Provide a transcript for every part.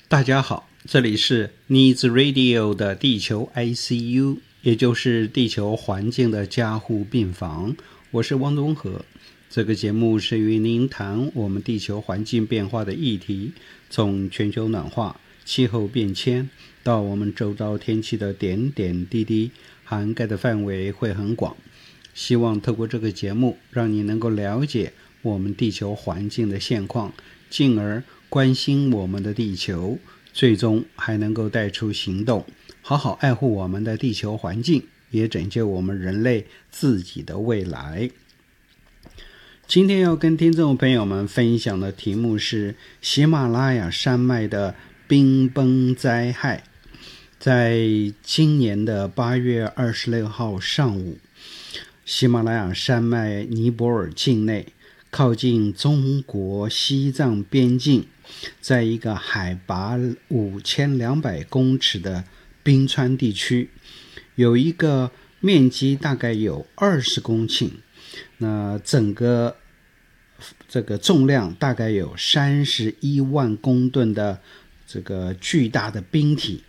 大家好，这里是 Needs Radio 的地球 ICU， 也就是地球环境的加护病房。我是汪东和。这个节目是与您谈我们地球环境变化的议题，从全球暖化、气候变迁到我们周遭天气的点点滴滴，涵盖的范围会很广。希望透过这个节目，让你能够了解我们地球环境的现况，进而关心我们的地球，最终还能够带出行动，好好爱护我们的地球环境，也拯救我们人类自己的未来。今天要跟听众朋友们分享的题目是喜马拉雅山脉的冰崩灾害。在今年的8月26号上午，喜马拉雅山脉尼泊尔境内，靠近中国西藏边境，在一个海拔5200公尺的冰川地区，有一个面积大概有20公顷，那整个这个重量大概有31万公吨的这个巨大的冰体，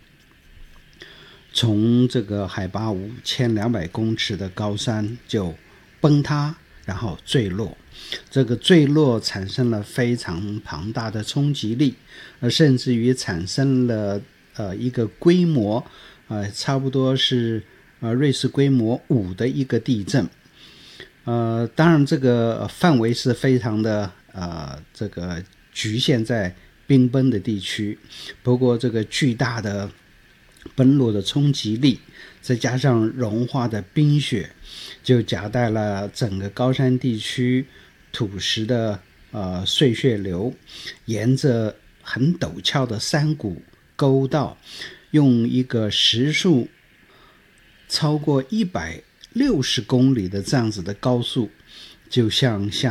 从这个海拔5200公尺的高山就崩塌，然后坠落。这个坠落产生了非常庞大的冲击力，甚至于产生了一个规模差不多是瑞士规模5的一个地震。当然这个范围是非常的这个局限在冰崩的地区，不过这个巨大的崩落的冲击力，再加上融化的冰雪，就夹带了整个高山地区土石的碎屑流，沿着很陡峭的山谷沟道，用一个时速超过160公里的这样子的高速，就向下